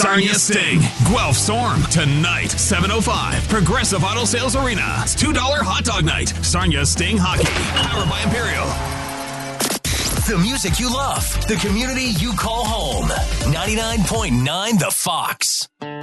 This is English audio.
Sarnia Sting, Guelph Storm. Tonight, 7:05, Progressive Auto Sales Arena. It's $2 hot dog night. Sarnia Sting Hockey. Powered by Imperial. The music you love. The community you call home. 99.9 The Fox.